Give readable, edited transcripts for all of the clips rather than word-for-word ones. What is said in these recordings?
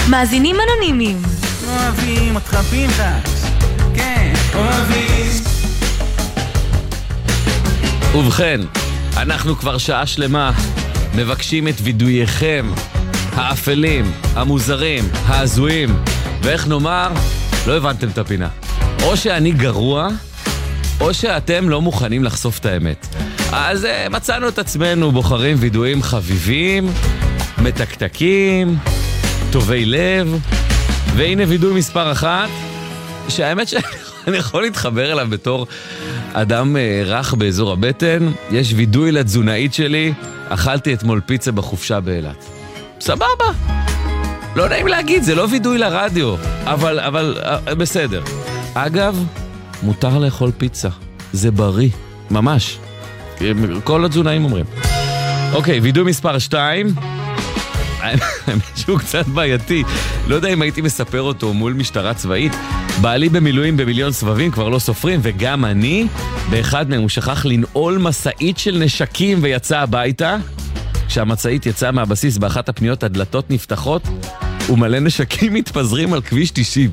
מאזינים אנונימיים. אוהבים אותך פנחס, כן, אוהבים. ובכן, אנחנו כבר שעה שלמה מבקשים את וידוייכם האפלים, המוזרים, ההזויים, ואיך נאמר, לא הבנתם את הפינה. או שאני גרוע, או שאתם לא מוכנים לחשוף את האמת. אז מצאנו את עצמנו בוחרים וידויים חביבים, מתקתקים, טובי לב, והנה וידוי מספר 1, שהאמת שאני יכול להתחבר אליו בתור אדם רך באזור הבטן. יש וידוי לתזונאית שלי, אכלתי אתמול פיצה בחופשה באילת. סבבה. לא נעים להגיד, זה לא וידוי לרדיו, אבל בסדר. אגב, מותר לאכול פיצה. זה בריא, ממש. כל התזונאים אומרים. אוקיי, וידוי מספר 2. שהוא קצת בעייתי. לא יודע אם הייתי מספר אותו מול משטרה צבאית. בעלי במילואים במיליון סבבים, כבר לא סופרים, וגם אני, באחד מהם הוא שכח לנעול מסעית של נשקים ויצא הביתה. כשהמצעית יצאה מהבסיס באחת הפניות, הדלתות נפתחות ומלא נשקים מתפזרים על כביש 90.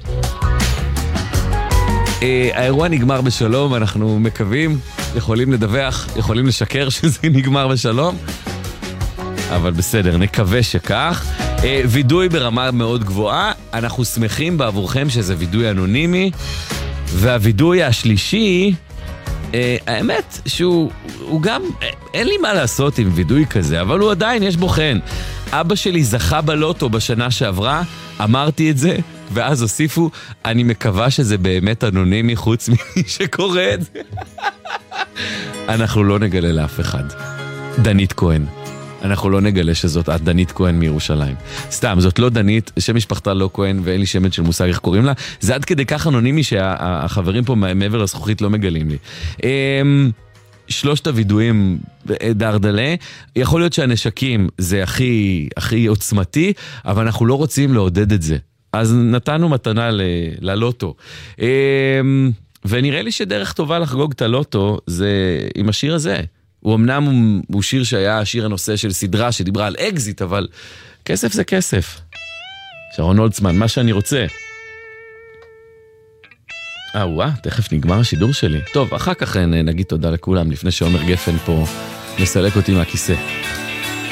האירוע נגמר בשלום, אנחנו מקווים, יכולים לדווח, יכולים לשקר שזה נגמר בשלום, אבל בסדר, נקווה שכך. וידוי ברמה מאוד גבוהה, אנחנו שמחים בעבורכם שזה וידוי אנונימי, והווידוי השלישי, האמת שהוא גם, אין לי מה לעשות עם וידוי כזה, אבל הוא עדיין יש בו חן. אבא שלי זכה בלוטו בשנה שעברה, אמרתי את זה, ואז הוסיפו, אני מקווה שזה באמת אנונימי חוץ ממי שקורא את זה. אנחנו לא נגלה לאף אחד. דנית כהן. אנחנו לא נגלה שזאת את דנית כהן מירושלים. סתם, זאת לא דנית, שם משפחתה לא כהן, ואין לי שמץ של מושג איך קוראים לה. זה עד כדי כך אנונימי שהחברים פה מעבר לזכוכית לא מגלים לי. 3 הוידויים דרדלה. יכול להיות שהנשקים זה הכי עוצמתי, אבל אנחנו לא רוצים לעודד את זה. אז נתנו מתנה ללוטו. ונראה לי שדרך טובה לחגוג את הלוטו זה עם השיר הזה. הוא אמנם הוא שיר שהיה שיר הנושא של סדרה שדיברה על אקזיט, אבל כסף זה כסף. שרון הולצמן, מה שאני רוצה. תכף נגמר השידור שלי. טוב, אחר כך נגיד תודה לכולם, לפני שעומר גפן פה מסלק אותי מהכיסא.